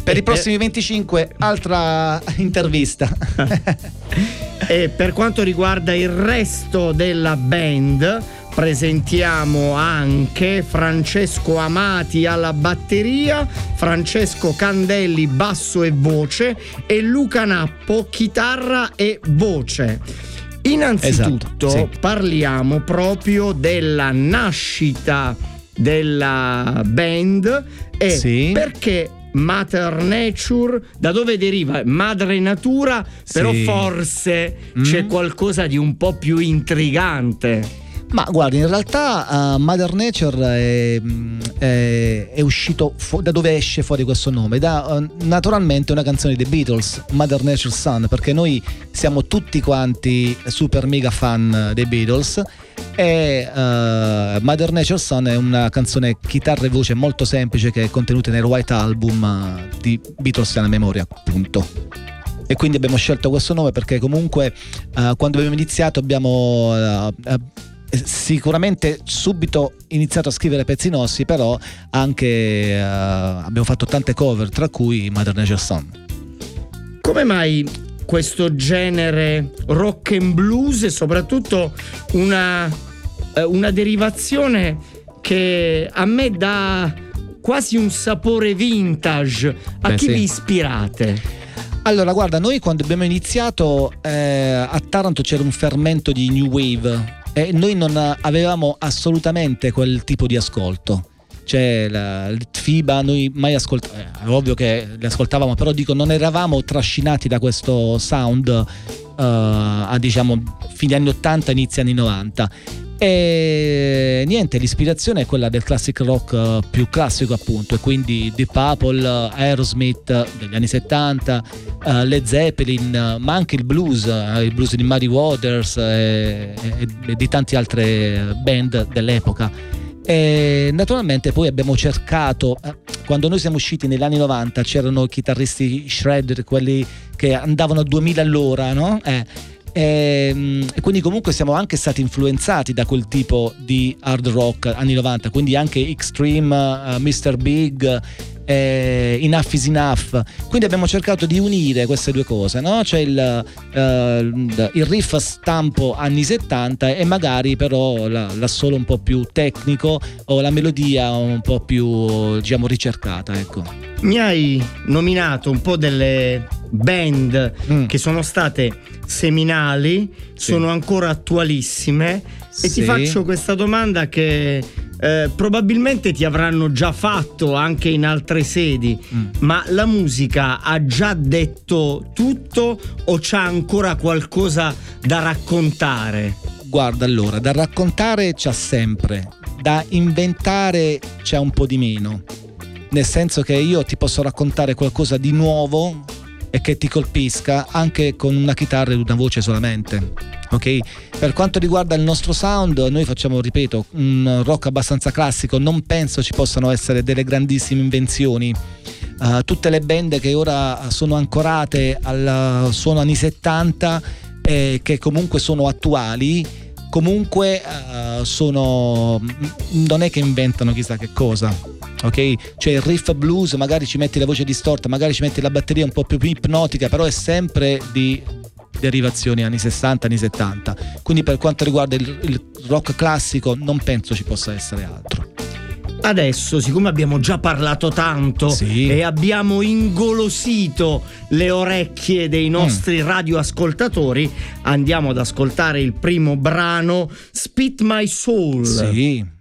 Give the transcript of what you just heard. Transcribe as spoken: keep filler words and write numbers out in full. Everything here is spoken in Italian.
per i prossimi venticinque altra intervista. E per quanto riguarda il resto della band, presentiamo anche Francesco Amati alla batteria, Francesco Candelli basso e voce e Luca Nappo chitarra e voce. Innanzitutto, esatto, sì, parliamo proprio della nascita della band e sì, perché Mother Nature, da dove deriva Madre Natura, però sì, forse mm. c'è qualcosa di un po' più intrigante. Ma guardi, in realtà uh, Mother Nature è, è, è uscito fu- da dove esce fuori questo nome? Da uh, naturalmente una canzone dei Beatles, Mother Nature Son, perché noi siamo tutti quanti super mega fan dei Beatles e uh, Mother Nature Son è una canzone chitarra e voce molto semplice che è contenuta nel White Album uh, di Beatles alla memoria, appunto. E quindi abbiamo scelto questo nome perché comunque uh, quando abbiamo iniziato abbiamo uh, uh, sicuramente subito iniziato a scrivere pezzi nostri, però anche uh, abbiamo fatto tante cover, tra cui Mother Nature Son. Come mai questo genere rock and blues e soprattutto una, una derivazione che a me dà quasi un sapore vintage? A Beh, chi sì. vi ispirate? Allora guarda, noi quando abbiamo iniziato eh, a Taranto c'era un fermento di new wave e noi non avevamo assolutamente quel tipo di ascolto, cioè la, il FIBA noi mai ascoltavamo, è ovvio che le ascoltavamo, però dico non eravamo trascinati da questo sound uh, a diciamo fine anni ottanta, inizi anni novanta. E niente, l'ispirazione è quella del classic rock uh, più classico appunto, e quindi Deep Purple, uh, Aerosmith uh, degli anni settanta, uh, Led Zeppelin, uh, ma anche il blues, uh, il blues di Muddy Waters uh, e, e, e di tante altre band dell'epoca. E naturalmente poi abbiamo cercato, uh, quando noi siamo usciti negli anni novanta c'erano i chitarristi shredder, quelli che andavano a duemila all'ora, no? Eh, E, e quindi comunque siamo anche stati influenzati da quel tipo di hard rock anni novanta, quindi anche Extreme, uh, mister Big, eh, Enough is Enough. Quindi abbiamo cercato di unire queste due cose, no? C'è il, uh, il riff stampo anni settanta e magari però la, l'assolo un po' più tecnico o la melodia un po' più diciamo ricercata, ecco. Mi hai nominato un po' delle band mm. che sono state seminali, sì, sono ancora attualissime, e sì, ti faccio questa domanda che eh, probabilmente ti avranno già fatto anche in altre sedi, mm. ma la musica ha già detto tutto o c'ha ancora qualcosa da raccontare? Guarda, allora, da raccontare c'ha sempre, da inventare c'è un po' di meno, nel senso che io ti posso raccontare qualcosa di nuovo e che ti colpisca anche con una chitarra ed una voce solamente, ok? Per quanto riguarda il nostro sound, noi facciamo, ripeto, un rock abbastanza classico, non penso ci possano essere delle grandissime invenzioni. Uh, tutte le band che ora sono ancorate al suono anni settanta e che comunque sono attuali, comunque uh, sono non è che inventano chissà che cosa, ok? Cioè il riff blues magari ci metti la voce distorta, magari ci metti la batteria un po' più ipnotica, però è sempre di derivazioni anni sessanta, anni settanta. Quindi per quanto riguarda il, il rock classico non penso ci possa essere altro. Adesso, siccome abbiamo già parlato tanto, sì, e abbiamo ingolosito le orecchie dei nostri mm. radioascoltatori, andiamo ad ascoltare il primo brano, Spit My Soul. Sì.